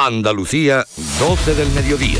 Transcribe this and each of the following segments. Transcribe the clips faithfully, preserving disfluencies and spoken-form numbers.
Andalucía, doce del mediodía.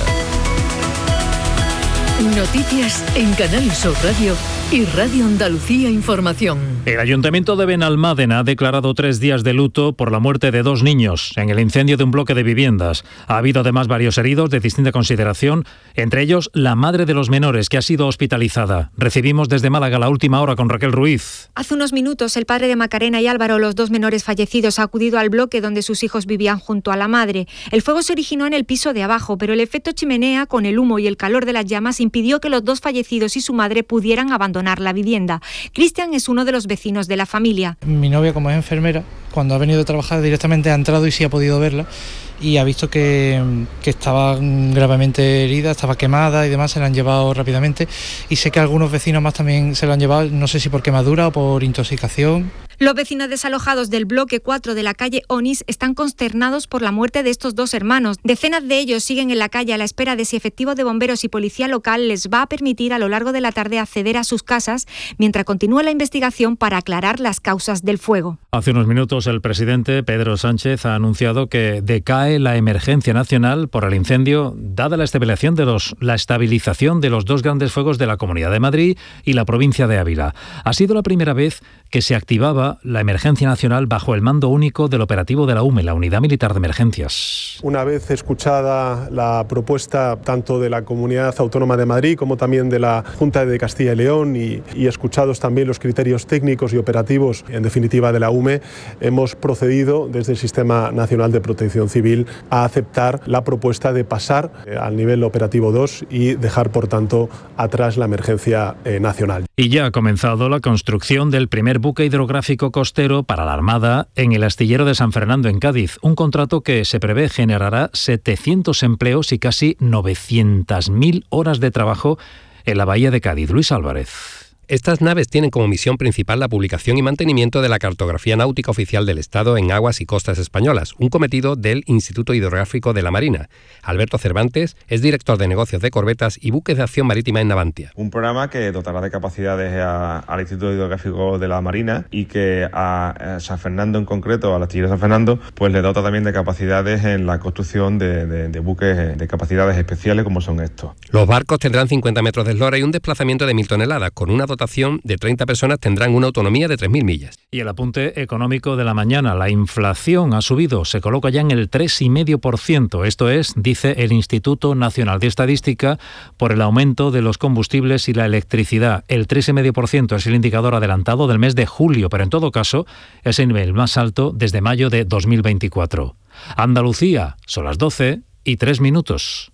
Noticias en Canal Sur Radio y Radio Andalucía Información. El Ayuntamiento de Benalmádena ha declarado tres días de luto por la muerte de dos niños en el incendio de un bloque de viviendas. Ha habido además varios heridos de distinta consideración, entre ellos la madre de los menores, que ha sido hospitalizada. Recibimos desde Málaga la última hora con Raquel Ruiz. Hace unos minutos el padre de Macarena y Álvaro, los dos menores fallecidos, ha acudido al bloque donde sus hijos vivían junto a la madre. El fuego se originó en el piso de abajo, pero el efecto chimenea con el humo y el calor de las llamas impidió que los dos fallecidos y su madre pudieran abandonar la vivienda. Cristian es uno de los vecinos de la familia. Mi novia, como es enfermera, cuando ha venido a trabajar directamente ha entrado y sí ha podido verla y ha visto que, que estaba gravemente herida, estaba quemada y demás, se la han llevado rápidamente, y sé que algunos vecinos más también se la han llevado, no sé si por quemadura o por intoxicación. Los vecinos desalojados del bloque cuatro de la calle Onís están consternados por la muerte de estos dos hermanos. Decenas de ellos siguen en la calle a la espera de si efectivos de bomberos y policía local les va a permitir a lo largo de la tarde acceder a sus casas mientras continúa la investigación para aclarar las causas del fuego. Hace unos minutos el presidente Pedro Sánchez ha anunciado que decae la emergencia nacional por el incendio, dada la estabilización de los, la estabilización de los dos grandes fuegos de la Comunidad de Madrid y la provincia de Ávila. Ha sido la primera vez que se activaba la emergencia nacional bajo el mando único del operativo de la U M E, la Unidad Militar de Emergencias. Una vez escuchada la propuesta tanto de la Comunidad Autónoma de Madrid como también de la Junta de Castilla y León y, y escuchados también los criterios técnicos y operativos, en definitiva, de la U M E, hemos procedido desde el Sistema Nacional de Protección Civil a aceptar la propuesta de pasar eh, al nivel operativo dos y dejar, por tanto, atrás la emergencia eh, nacional. Y ya ha comenzado la construcción del primer buque hidrográfico costero para la Armada en el astillero de San Fernando, en Cádiz, un contrato que se prevé generará setecientos empleos y casi novecientas mil horas de trabajo en la bahía de Cádiz. Luis Álvarez. Estas naves tienen como misión principal la publicación y mantenimiento de la cartografía náutica oficial del Estado en aguas y costas españolas, un cometido del Instituto Hidrográfico de la Marina. Alberto Cervantes es director de negocios de corbetas y buques de acción marítima en Navantia. Un programa que dotará de capacidades a, al Instituto Hidrográfico de la Marina y que a, a San Fernando en concreto, al astillero San Fernando, pues le dota también de capacidades en la construcción de, de, de buques de capacidades especiales como son estos. Los barcos tendrán cincuenta metros de eslora y un desplazamiento de mil toneladas, con una dotación de treinta personas tendrán una autonomía de tres mil millas. Y el apunte económico de la mañana. La inflación ha subido, se coloca ya en el tres coma cinco por ciento. Esto es, dice el Instituto Nacional de Estadística, por el aumento de los combustibles y la electricidad. El tres coma cinco por ciento es el indicador adelantado del mes de julio, pero en todo caso es el nivel más alto desde mayo de dos mil veinticuatro. Andalucía, son las doce y tres minutos.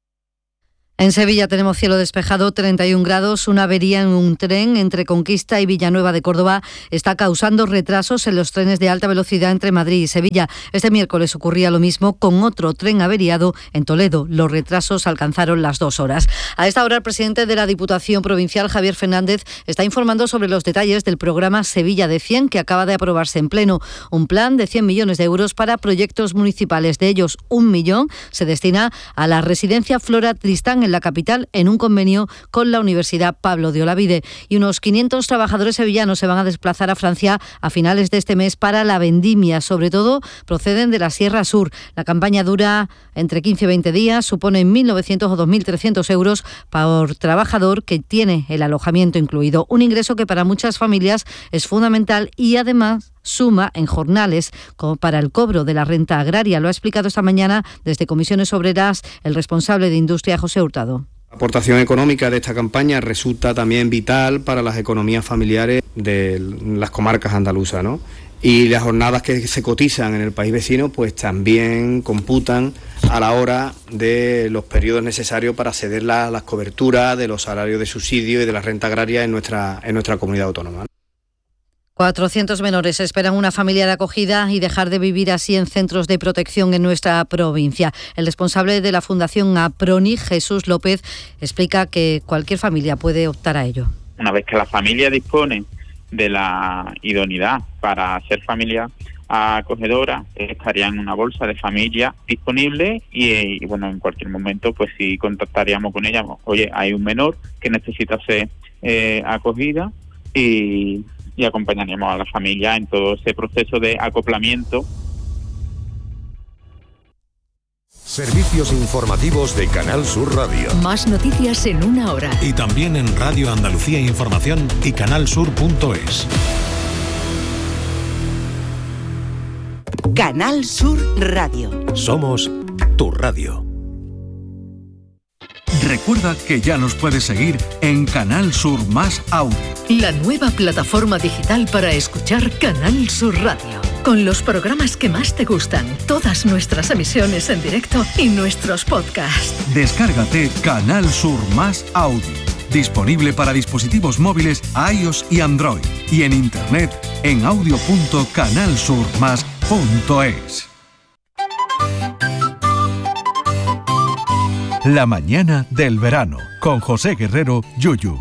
En Sevilla tenemos cielo despejado, treinta y un grados. Una avería en un tren entre Conquista y Villanueva de Córdoba está causando retrasos en los trenes de alta velocidad entre Madrid y Sevilla. Este miércoles ocurría lo mismo con otro tren averiado en Toledo. Los retrasos alcanzaron las dos horas. A esta hora el presidente de la Diputación Provincial, Javier Fernández, está informando sobre los detalles del programa Sevilla de cien, que acaba de aprobarse en pleno. Un plan de cien millones de euros para proyectos municipales. De ellos, un millón se destina a la residencia Flora Tristán en la capital, en un convenio con la Universidad Pablo de Olavide. Y unos quinientos trabajadores sevillanos se van a desplazar a Francia a finales de este mes para la vendimia. Sobre todo proceden de la Sierra Sur. La campaña dura entre quince y veinte días, supone mil novecientos o dos mil trescientos euros por trabajador que tiene el alojamiento incluido. Un ingreso que para muchas familias es fundamental y además suma en jornales como para el cobro de la renta agraria. Lo ha explicado esta mañana desde Comisiones Obreras el responsable de Industria, José Hurtado. La aportación económica de esta campaña resulta también vital para las economías familiares de las comarcas andaluzas, ¿no? Y las jornadas que se cotizan en el país vecino pues también computan a la hora de los periodos necesarios para ceder la, las coberturas de los salarios de subsidio y de la renta agraria en nuestra, en nuestra comunidad autónoma. cuatrocientos menores esperan una familia de acogida y dejar de vivir así en centros de protección en nuestra provincia. El responsable de la Fundación APRONI, Jesús López, explica que cualquier familia puede optar a ello. Una vez que la familia dispone de la idoneidad para ser familia acogedora, estaría en una bolsa de familia disponible y, y bueno, en cualquier momento pues sí contactaríamos con ella. Oye, hay un menor que necesita ser eh, acogida y, y acompañaríamos a la familia en todo ese proceso de acoplamiento. Servicios informativos de Canal Sur Radio. Más noticias en una hora. Y también en Radio Andalucía Información y canalsur punto es. Canal Sur Radio. Somos tu radio. Recuerda que ya nos puedes seguir en Canal Sur Más Audio. La nueva plataforma digital para escuchar Canal Sur Radio. Con los programas que más te gustan, todas nuestras emisiones en directo y nuestros podcasts. Descárgate Canal Sur Más Audio. Disponible para dispositivos móviles iOS y Android. Y en internet en audio punto canal sur más punto es. La mañana del verano, con José Guerrero Yuyu.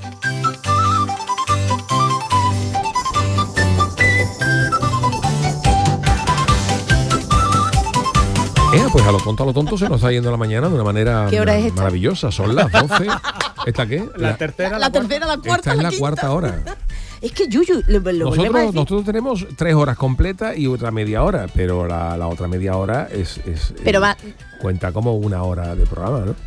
Eh, pues a lo tonto, a lo tonto se nos está yendo la mañana de una manera ¿Qué hora es esta? Maravillosa. Son las doce. ¿Esta qué? La, la tercera, la, la tercera, la cuarta. Esta es la, la cuarta hora. Es que Yuyu, lo, lo nosotros, nosotros tenemos tres horas completas y otra media hora, pero la, la otra media hora es, es, pero es va, cuenta como una hora de programa, ¿no?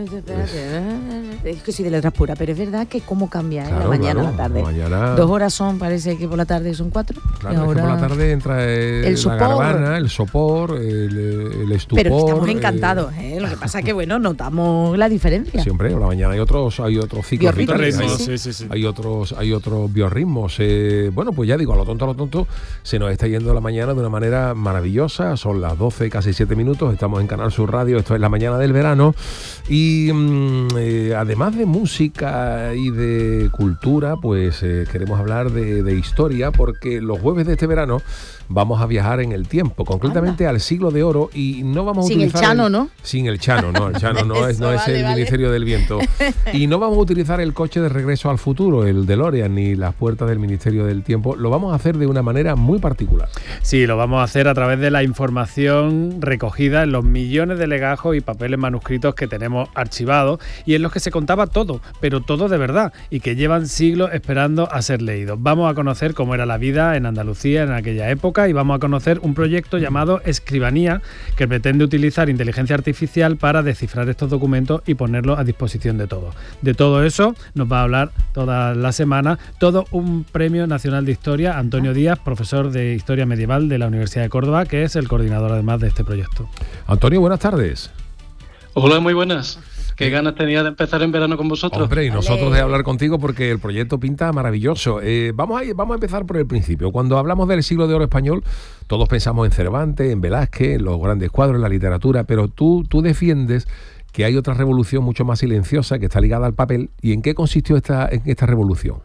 Es que soy de letras puras, pero es verdad que cómo cambia, ¿eh? Claro, la mañana claro, a la tarde. La mañana... Dos horas son, parece que por la tarde son cuatro. Claro, ahora... es que por la tarde entra el, el la garbana, el sopor, el, el estupor. Pero estamos encantados, ¿eh? Lo que pasa es que, bueno, notamos la diferencia. Siempre, por la mañana hay otros, hay otros ciclos vitales, hay, sí, sí, sí. hay otros, hay otros biorritmos. Eh, bueno, pues ya digo, a lo tonto, a lo tonto, se nos está yendo la mañana de una manera maravillosa. Son las doce, casi siete minutos. Estamos en Canal Sur Radio. Esto es la mañana del verano. Y mmm, eh, además de música y de cultura, pues eh, queremos hablar de, de historia, porque los jueves de este verano vamos a viajar en el tiempo, concretamente Anda. al siglo de oro, y no vamos a sin utilizar... Sin el Chano, el, ¿no? Sin el Chano, no, el Chano no es, no vale, es el vale. Ministerio del Viento. Y no vamos a utilizar el coche de regreso al futuro, el DeLorean, ni las puertas del Ministerio del Tiempo. Lo vamos a hacer de una manera muy particular. Sí, lo vamos a hacer a través de la información recogida en los millones de legajos y papeles manuscritos que tenemos archivados y en los que se contaba todo, pero todo de verdad, y que llevan siglos esperando a ser leídos. Vamos a conocer cómo era la vida en Andalucía en aquella época y vamos a conocer un proyecto llamado Escribanía, que pretende utilizar inteligencia artificial para descifrar estos documentos y ponerlos a disposición de todos. De todo eso nos va a hablar toda la semana todo un Premio Nacional de Historia, Antonio Díaz, profesor de Historia Medieval de la Universidad de Córdoba, que es el coordinador además de este proyecto. Antonio, buenas tardes. Hola, muy buenas. Qué ganas tenía de empezar en verano con vosotros. Hombre, y nosotros de hablar contigo porque el proyecto pinta maravilloso. Eh, vamos, a, vamos a empezar por el principio. Cuando hablamos del siglo de oro español, todos pensamos en Cervantes, en Velázquez, en los grandes cuadros, en la literatura, pero tú, tú defiendes que hay otra revolución mucho más silenciosa que está ligada al papel. ¿Y en qué consistió esta, en esta revolución?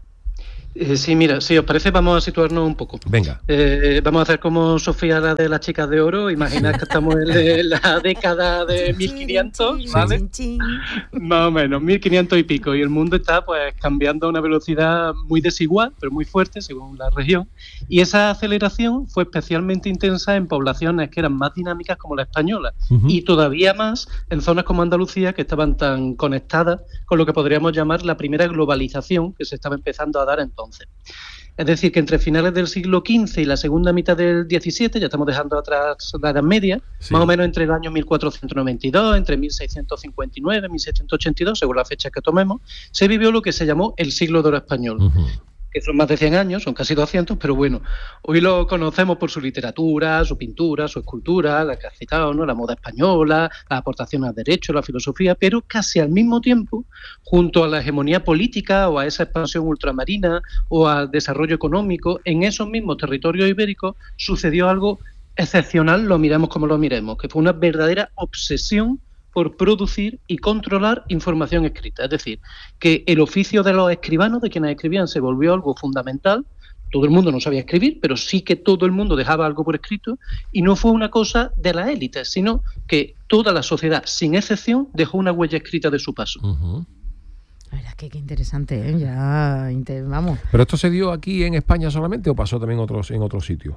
Eh, sí, mira, si os parece vamos a situarnos un poco. Venga. Eh, vamos a hacer como Sofía, la de las chicas de oro. Imaginad que estamos en la década de mil quinientos, ¿vale? Más o menos, mil quinientos y pico. Y el mundo está pues cambiando a una velocidad muy desigual, pero muy fuerte según la región. Y esa aceleración fue especialmente intensa en poblaciones que eran más dinámicas como la española. Uh-huh. Y todavía más en zonas como Andalucía, que estaban tan conectadas con lo que podríamos llamar la primera globalización que se estaba empezando a dar entonces. Es decir, que entre finales del siglo quince y la segunda mitad del diecisiete, ya estamos dejando atrás la Edad Media, sí. Más o menos entre el año mil cuatrocientos noventa y dos, entre mil seiscientos cincuenta y nueve y mil seiscientos ochenta y dos, según la fecha que tomemos, se vivió lo que se llamó el siglo de oro español. Uh-huh. Que son más de cien años, son casi doscientos, pero bueno, hoy lo conocemos por su literatura, su pintura, su escultura, la que has citado, ¿no? La moda española, las aportaciones al derecho, la filosofía, pero casi al mismo tiempo, junto a la hegemonía política o a esa expansión ultramarina o al desarrollo económico, en esos mismos territorios ibéricos sucedió algo excepcional, lo miramos como lo miremos, que fue una verdadera obsesión por producir y controlar información escrita. Es decir, que el oficio de los escribanos, de quienes escribían, se volvió algo fundamental. Todo el mundo no sabía escribir, pero sí que todo el mundo dejaba algo por escrito, y no fue una cosa de las élites, sino que toda la sociedad, sin excepción, dejó una huella escrita de su paso. Uh-huh. La verdad que qué interesante, ¿eh? Ya, vamos. ¿Pero esto se dio aquí en España solamente o pasó también otros, en otros sitios?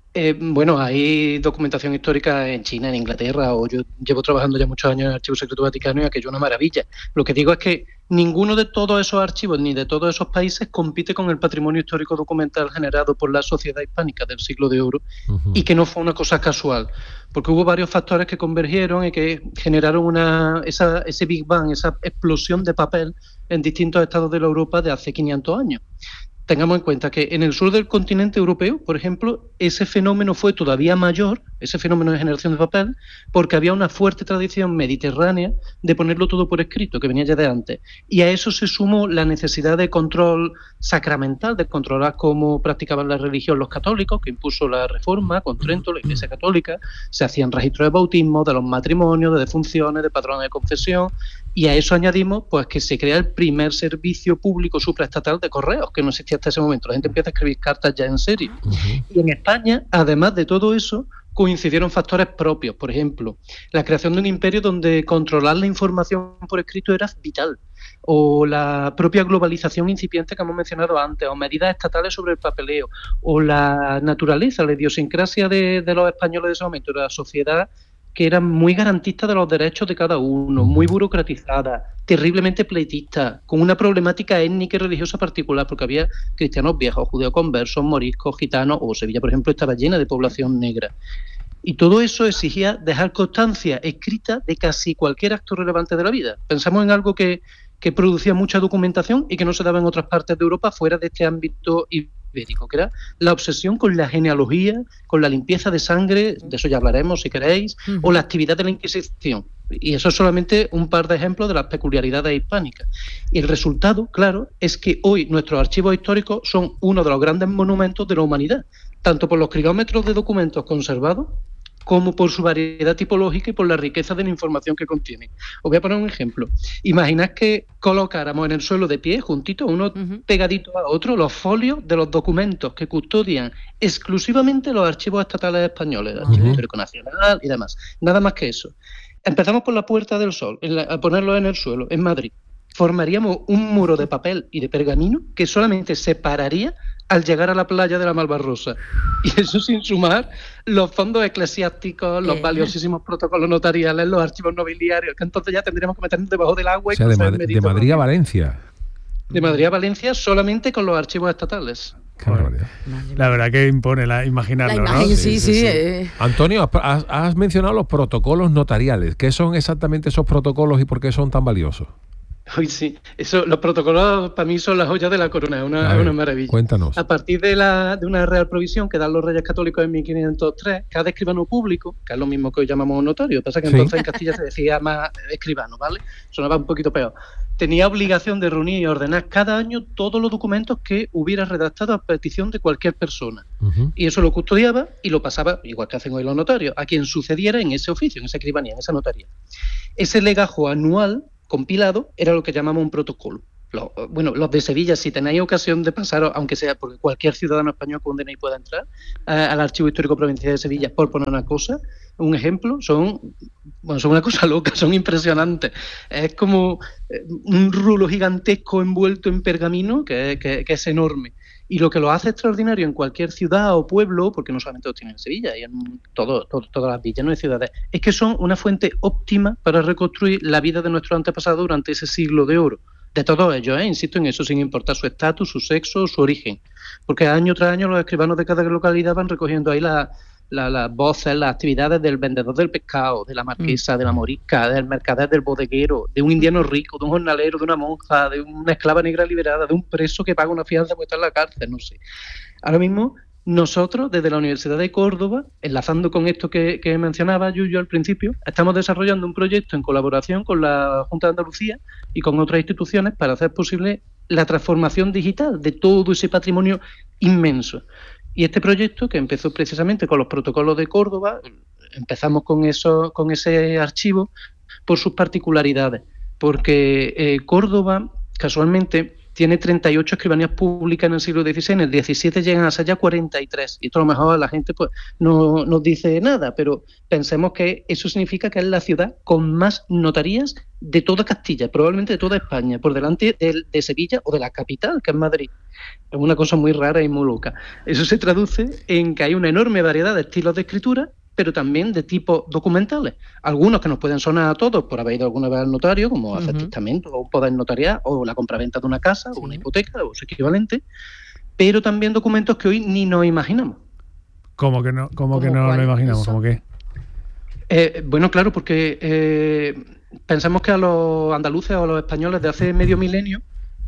Eh, bueno, hay documentación histórica en China, en Inglaterra, o yo llevo trabajando ya muchos años en el Archivo Secreto Vaticano y aquello es una maravilla. Lo que digo es que ninguno de todos esos archivos ni de todos esos países compite con el patrimonio histórico documental generado por la sociedad hispánica del siglo de oro, uh-huh. y que no fue una cosa casual, porque hubo varios factores que convergieron y que generaron una, esa, ese Big Bang, esa explosión de papel en distintos estados de la Europa de hace quinientos años. Tengamos en cuenta que en el sur del continente europeo, por ejemplo, ese fenómeno fue todavía mayor, ese fenómeno de generación de papel, porque había una fuerte tradición mediterránea de ponerlo todo por escrito, que venía ya de antes. Y a eso se sumó la necesidad de control sacramental, de controlar cómo practicaban la religión los católicos, que impuso la Reforma con Trento, la Iglesia Católica. Se hacían registros de bautismo, de los matrimonios, de defunciones, de patrones de confesión. Y a eso añadimos pues que se crea el primer servicio público supraestatal de correos, que no existía hasta ese momento. La gente empieza a escribir cartas ya en serio. Uh-huh. Y en España, además de todo eso, coincidieron factores propios. Por ejemplo, la creación de un imperio donde controlar la información por escrito era vital, o la propia globalización incipiente que hemos mencionado antes, o medidas estatales sobre el papeleo, o la naturaleza, la idiosincrasia de, de los españoles de ese momento, de la sociedad que era muy garantista de los derechos de cada uno, muy burocratizada, terriblemente pleitista, con una problemática étnica y religiosa particular, porque había cristianos viejos, judíos conversos, moriscos, gitanos, o Sevilla, por ejemplo, estaba llena de población negra. Y todo eso exigía dejar constancia escrita de casi cualquier acto relevante de la vida. Pensamos en algo que, que producía mucha documentación y que no se daba en otras partes de Europa fuera de este ámbito ibérico, que era la obsesión con la genealogía, con la limpieza de sangre, de eso ya hablaremos si queréis, uh-huh. o la actividad de la Inquisición. Y eso es solamente un par de ejemplos de las peculiaridades hispánicas. Y el resultado, claro, es que hoy nuestros archivos históricos son uno de los grandes monumentos de la humanidad, tanto por los kilómetros de documentos conservados, como por su variedad tipológica y por la riqueza de la información que contienen. Os voy a poner un ejemplo. Imaginad que colocáramos en el suelo de pie, juntitos, uno uh-huh. pegadito a otro, los folios de los documentos que custodian exclusivamente los archivos estatales españoles, el Archivo uh-huh. Histórico Nacional y demás. Nada más que eso. Empezamos por la Puerta del Sol, en la, a ponerlo en el suelo, en Madrid. Formaríamos un muro de papel y de pergamino que solamente separaría al llegar a la playa de la Malvarrosa. Y eso sin sumar los fondos eclesiásticos, los valiosísimos protocolos notariales, los archivos nobiliarios, que entonces ya tendríamos que meternos debajo del agua. O sea, y de, Mad- de Madrid a Valencia. De Madrid a Valencia solamente con los archivos estatales. Bueno, la verdad que impone la imaginarlo, la imagen, ¿no? Sí, sí, sí. sí. Eh. Antonio, has, has mencionado los protocolos notariales. ¿Qué son exactamente esos protocolos y por qué son tan valiosos? Uy, sí, eso, los protocolos para mí son la joya de la corona, es una, ver, una maravilla. Cuéntanos. A partir de, la, de una real provisión que dan los Reyes Católicos en mil quinientos tres, cada escribano público, que es lo mismo que hoy llamamos notario, pasa que sí. entonces en Castilla se decía más escribano, ¿vale? Sonaba un poquito peor. Tenía obligación de reunir y ordenar cada año todos los documentos que hubiera redactado a petición de cualquier persona. Uh-huh. Y eso lo custodiaba y lo pasaba, igual que hacen hoy los notarios, a quien sucediera en ese oficio, en esa escribanía, en esa notaría. Ese legajo anual compilado era lo que llamamos un protocolo. Los, bueno, los de Sevilla, si tenéis ocasión de pasar, aunque sea porque cualquier ciudadano español con D N I pueda entrar a, al Archivo Histórico Provincial de Sevilla, por poner una cosa, un ejemplo, son, bueno, son una cosa loca, son impresionantes. Es como un rulo gigantesco envuelto en pergamino que, que, que es enorme. Y lo que lo hace extraordinario en cualquier ciudad o pueblo, porque no solamente lo tienen en Sevilla, y en todo, todo, todas las villas, no hay ciudades, es que son una fuente óptima para reconstruir la vida de nuestros antepasados durante ese siglo de oro. De todos ellos, ¿eh? Insisto en eso, sin importar su estatus, su sexo, su origen. Porque año tras año los escribanos de cada localidad van recogiendo ahí las la, la voces, las actividades del vendedor del pescado, de la marquesa, de la morisca, del mercader, del bodeguero, de un indiano rico, de un jornalero, de una monja, de una esclava negra liberada, de un preso que paga una fianza por estar en la cárcel, no sé. Ahora mismo, nosotros, desde la Universidad de Córdoba, enlazando con esto que, que mencionaba Yuyo al principio, estamos desarrollando un proyecto en colaboración con la Junta de Andalucía y con otras instituciones para hacer posible la transformación digital de todo ese patrimonio inmenso. Y este proyecto, que empezó precisamente con los protocolos de Córdoba, empezamos con, eso, con ese archivo por sus particularidades, porque eh, Córdoba, casualmente, tiene treinta y ocho escribanías públicas en el siglo dieciséis, en el diecisiete llegan a ser ya cuarenta y tres. Y esto a lo mejor a la gente pues no nos dice nada, pero pensemos que eso significa que es la ciudad con más notarías de toda Castilla, probablemente de toda España, por delante de, de Sevilla o de la capital, que es Madrid. Es una cosa muy rara y muy loca. Eso se traduce en que hay una enorme variedad de estilos de escritura, pero también de tipos documentales. Algunos que nos pueden sonar a todos por haber ido alguna vez al notario, como hacer uh-huh. testamento o un poder notarial, o la compraventa de una casa, sí. o una hipoteca, o su equivalente, pero también documentos que hoy ni nos imaginamos. ¿Cómo que no, cómo que no lo imaginamos? ¿Cómo qué? Eh, bueno, claro, porque eh, pensamos que a los andaluces o a los españoles de hace medio milenio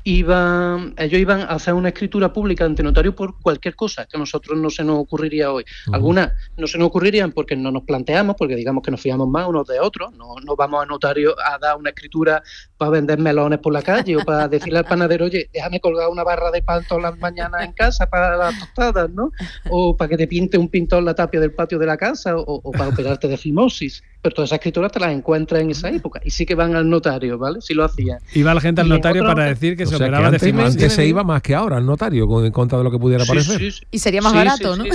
iban, ellos iban a hacer una escritura pública ante notario por cualquier cosa que a nosotros no se nos ocurriría hoy. Uh-huh. Algunas no se nos ocurrirían porque no nos planteamos, porque digamos que nos fiamos más unos de otros, no, no vamos a notario a dar una escritura para vender melones por la calle o para decirle al panadero, oye, déjame colgar una barra de pan todas las mañanas en casa para las tostadas, ¿no? O para que te pinte un pintor la tapia del patio de la casa, o, o para operarte de fimosis. Pero todas esas escrituras te las encuentras en esa época y sí que van al notario, ¿vale? Sí lo hacían. Iba la gente al notario para decir que o se sea, operaba que antes, de fimosis. Antes se iba más que ahora al notario, con, en contra de lo que pudiera sí, parecer. Sí, sí. Y sería más sí, barato, sí, ¿no? Sí,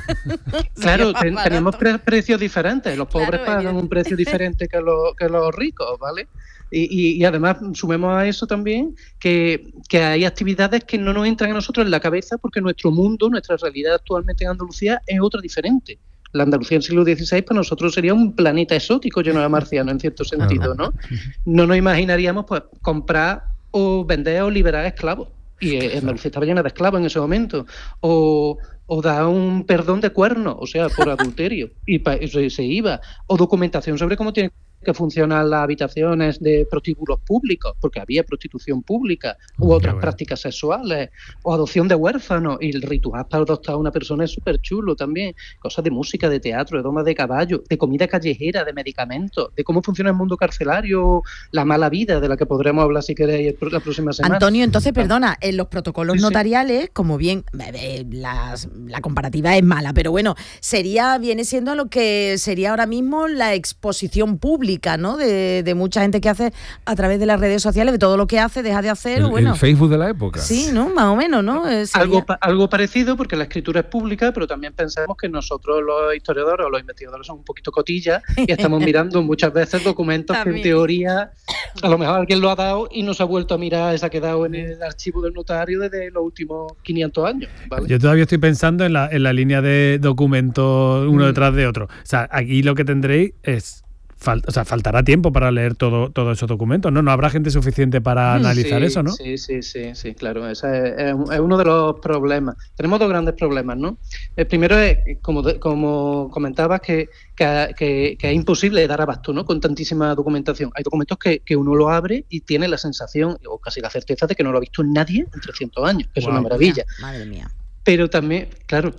sí. Claro, ten, tenemos pre- precios diferentes. Los pobres claro, pagan un precio diferente que los, que los ricos, ¿vale? Y, y, y además sumemos a eso también que, que hay actividades que no nos entran a nosotros en la cabeza porque nuestro mundo, nuestra realidad actualmente en Andalucía es otra diferente. La Andalucía del siglo dieciséis para nosotros sería un planeta exótico lleno de marcianos, en cierto sentido, ¿no? No nos imaginaríamos pues comprar o vender o liberar esclavos. Y Andalucía estaba llena de esclavos en ese momento. O, o dar un perdón de cuernos, o sea, por adulterio. Y pa, eso se iba. O documentación sobre cómo tiene que funcionan las habitaciones de prostíbulos públicos, porque había prostitución pública, u Qué otras bueno. prácticas sexuales, o adopción de huérfanos, y el ritual para adoptar a una persona es súper chulo también, cosas de música, de teatro, de domas de caballo, de comida callejera, de medicamentos, de cómo funciona el mundo carcelario, la mala vida, de la que podremos hablar si queréis la próxima semana. Antonio, entonces, perdona, en los protocolos Sí, sí. notariales, como bien, eh, las, la comparativa es mala, pero bueno, sería, viene siendo lo que sería ahora mismo la exposición pública, ¿no? De, de mucha gente que hace a través de las redes sociales, de todo lo que hace, deja de hacer, El, bueno. el Facebook de la época. Sí, ¿no? Más o menos, ¿no? Eh, sería... Algo, pa- algo parecido, porque la escritura es pública, pero también pensamos que nosotros los historiadores o los investigadores somos un poquito cotillas y estamos mirando muchas veces documentos que en teoría a lo mejor alguien lo ha dado y no se ha vuelto a mirar, se ha quedado en el archivo del notario desde los últimos quinientos años, ¿vale? Yo todavía estoy pensando en la, en la línea de documentos uno mm. detrás de otro. O sea, aquí lo que tendréis es... Fal, o sea, faltará tiempo para leer todo, todos esos documentos, ¿no? No habrá gente suficiente para analizar sí, eso, ¿no? Sí, sí, sí, sí, claro. Ese es, es, es uno de los problemas. Tenemos dos grandes problemas, ¿no? El primero es, como, como comentabas, que, que, que, que es imposible dar abasto, ¿no? Con tantísima documentación. Hay documentos que, que uno lo abre y tiene la sensación, o casi la certeza, de que no lo ha visto nadie en trescientos años, que wow. es una maravilla. Madre mía. Pero también, claro,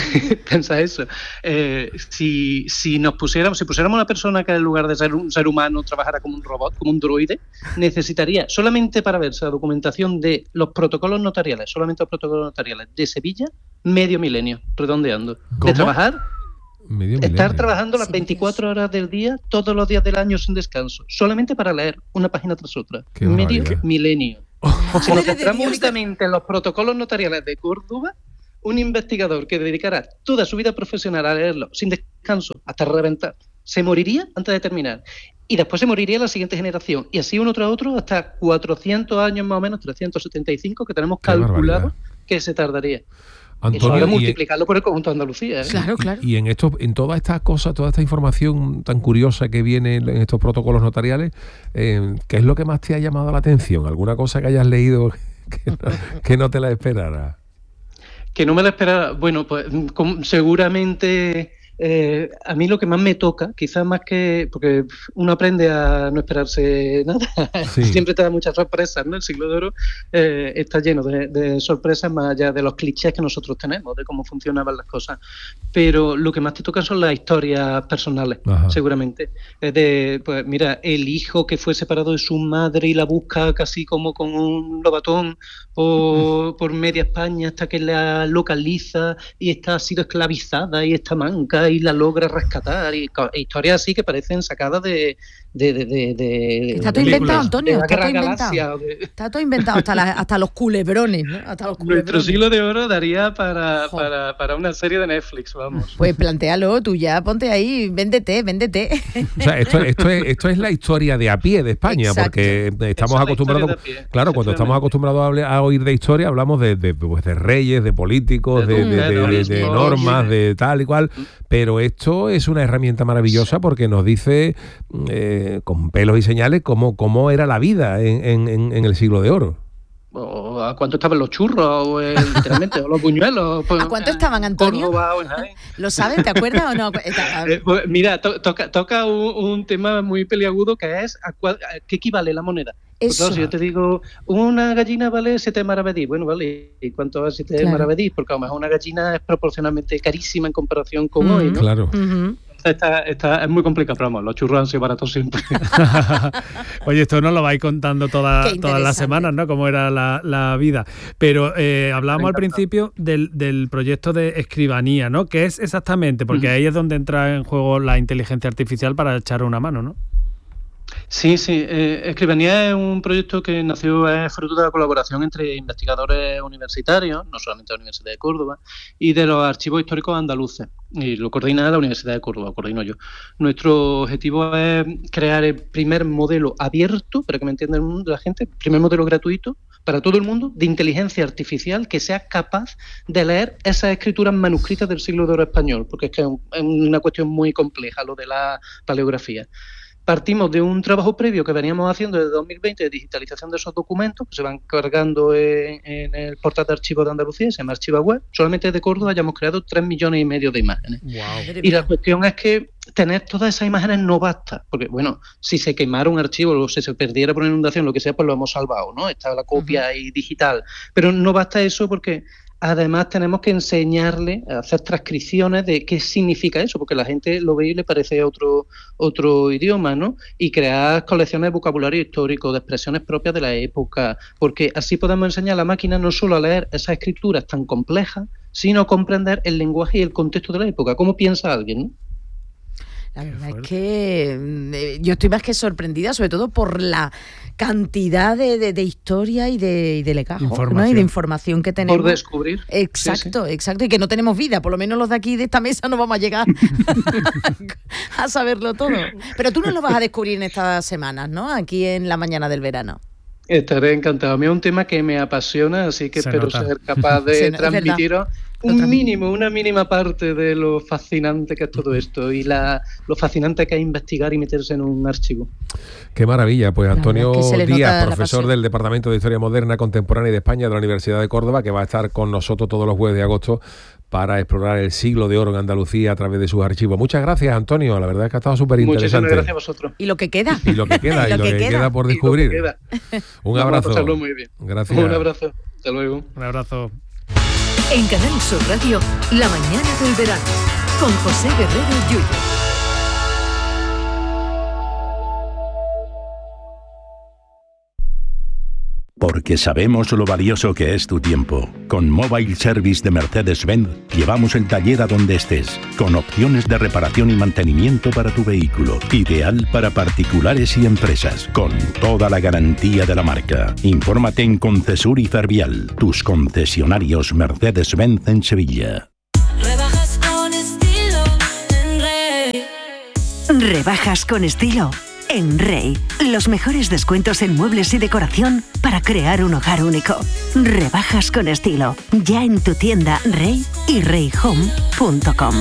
piensa eso. Eh, si, si nos pusiéramos, si pusiéramos a una persona que en lugar de ser un ser humano trabajara como un robot, como un droide, necesitaría solamente para verse la documentación de los protocolos notariales, solamente los protocolos notariales de Sevilla, medio milenio, redondeando. ¿Cómo? De trabajar, medio estar milenio. trabajando las Sí, veinticuatro Dios. horas del día, todos los días del año sin descanso, solamente para leer una página tras otra. Qué medio barbaridad. milenio. Si nos centramos únicamente en los protocolos notariales de Córdoba, un investigador que dedicara toda su vida profesional a leerlo sin descanso hasta reventar, se moriría antes de terminar. Y después se moriría la siguiente generación. Y así uno tras otro hasta cuatrocientos años más o menos, trescientos setenta y cinco, que tenemos Qué calculado barbaridad. que se tardaría. Antonio, Eso ahora y- multiplicarlo por el conjunto de Andalucía, ¿eh? Claro, claro. Y en esto, en toda esta cosa, toda esta información tan curiosa que viene en estos protocolos notariales, eh, ¿qué es lo que más te ha llamado la atención? ¿Alguna cosa que hayas leído que no, que no te la esperara? Que no me la esperaba. Bueno, pues com- seguramente eh, a mí lo que más me toca, quizás más que... Porque uno aprende a no esperarse nada. Sí. Siempre te da muchas sorpresas, ¿no? El siglo de oro eh, está lleno de, de sorpresas más allá de los clichés que nosotros tenemos, de cómo funcionaban las cosas. Pero lo que más te toca son las historias personales, Ajá. seguramente. Es de, pues mira, el hijo que fue separado de su madre y la busca casi como con un lobatón por, por media España hasta que la localiza y esta ha sido esclavizada y está manca y la logra rescatar, y co- e historias así que parecen sacadas de, de, de, de, de está todo de inventado, Antonio, de la está todo Guerra inventado. Galaxia, de... Está todo inventado, hasta, la, hasta los culebrones, ¿no? Hasta los culebrones. Nuestro siglo de oro daría para, para, para una serie de Netflix, vamos. Pues plantéalo, tú ya ponte ahí, véndete, véndete. O sea, esto, esto, es, esto es la historia de a pie de España, Exacto. porque estamos acostumbrados, pie, claro, cuando estamos acostumbrados a, hablar, a oír de historia, hablamos de, de, pues de reyes, de políticos, de, de, de, de, de, de normas, de tal y cual, pero esto es una herramienta maravillosa porque nos dice eh, con pelos y señales cómo, cómo era la vida en, en, en el siglo de oro. O a cuánto estaban los churros, o, eh, literalmente, o los buñuelos. Pues, ¿A cuánto estaban, Antonio? Córdoba, o en Jaén. ¿Lo sabes? ¿Te acuerdas o no? Eh, pues, mira, to, toca, toca un, un tema muy peliagudo que es a cua, a ¿qué equivale la moneda? Pues claro, si yo te digo, una gallina vale siete maravedís, bueno, vale, ¿y cuánto vale siete claro. maravedís? Porque a lo mejor una gallina es proporcionalmente carísima en comparación con mm, hoy, ¿no? Claro. Uh-huh. Está, está, es muy complicado, pero vamos, los churros han sido baratos siempre. Oye, esto nos lo vais contando toda, todas las semanas, ¿no? Cómo era la, la vida. Pero eh, hablábamos al principio del, del proyecto de escribanía, ¿no? ¿Qué es exactamente? Porque uh-huh. ahí es donde entra en juego la inteligencia artificial para echar una mano, ¿no? Sí, sí. Eh, Escribanía es un proyecto que nació, es fruto de la colaboración entre investigadores universitarios, no solamente de la Universidad de Córdoba, y de los archivos históricos andaluces. Y lo coordina la Universidad de Córdoba, coordino yo. Nuestro objetivo es crear el primer modelo abierto, para que me entienda la gente, el primer modelo gratuito para todo el mundo de inteligencia artificial que sea capaz de leer esas escrituras manuscritas del siglo de oro español, porque es que es una cuestión muy compleja lo de la paleografía. Partimos de un trabajo previo que veníamos haciendo desde dos mil veinte de digitalización de esos documentos que se van cargando en, en el portal de archivos de Andalucía, se llama Archiva Web. Solamente de Córdoba ya hemos creado tres millones y medio de imágenes. Wow. Y la cuestión es que tener todas esas imágenes no basta, porque bueno, si se quemara un archivo o si se perdiera por inundación, lo que sea, pues lo hemos salvado, ¿no? Está la copia uh-huh. ahí digital. Pero no basta eso porque además tenemos que enseñarle a hacer transcripciones de qué significa eso, porque la gente lo ve y le parece otro, otro idioma, ¿no? Y crear colecciones de vocabulario histórico, de expresiones propias de la época, porque así podemos enseñar a la máquina no solo a leer esas escrituras tan complejas, sino a comprender el lenguaje y el contexto de la época. ¿Cómo piensa alguien, no? La verdad es que eh, yo estoy más que sorprendida, sobre todo por la cantidad de, de, de historia y de, y de legajo, ¿no? Y de información que tenemos. Por descubrir. Exacto, sí, sí. exacto. Y que no tenemos vida, por lo menos los de aquí de esta mesa no vamos a llegar a saberlo todo. Pero tú nos lo vas a descubrir en estas semanas, ¿no? Aquí en la mañana del verano. Estaré encantado. A mí es un tema que me apasiona, así que se espero nota. ser capaz de Se, transmitiros un mínimo, una mínima parte de lo fascinante que es todo esto y la, lo fascinante que es investigar y meterse en un archivo. Qué maravilla. Pues Antonio Díaz, profesor del Departamento de Historia Moderna, Contemporánea y de España de la Universidad de Córdoba, que va a estar con nosotros todos los jueves de agosto para explorar el siglo de oro en Andalucía a través de sus archivos. Muchas gracias, Antonio. La verdad es que ha estado súper interesante. Muchísimas gracias a vosotros. Y lo que queda. Y lo que queda, y, y lo, lo que, que queda. queda por descubrir. Queda. Un abrazo. Vamos a pasarlo muy bien. Gracias. Un abrazo. Hasta luego. Un abrazo. En Canal Sur Radio, La mañana del verano, con José Guerrero Yuyu. Porque sabemos lo valioso que es tu tiempo. Con Mobile Service de Mercedes-Benz llevamos el taller a donde estés, con opciones de reparación y mantenimiento para tu vehículo. Ideal para particulares y empresas, con toda la garantía de la marca. Infórmate en Concesur y Fervial, tus concesionarios Mercedes-Benz en Sevilla. Rebajas con estilo en Rey. Rebajas con estilo en Rey. Los mejores descuentos en muebles y decoración para crear un hogar único. Rebajas con estilo. Ya en tu tienda Rey y rey home punto com.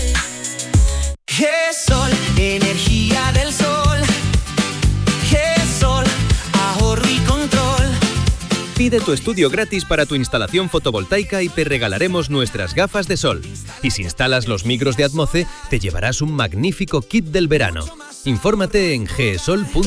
G-Sol, energía del sol. G-Sol, ahorro y control. Pide tu estudio gratis para tu instalación fotovoltaica y te regalaremos nuestras gafas de sol. Y si instalas los micros de Atmoce, te llevarás un magnífico kit del verano. Infórmate en gesol punto com.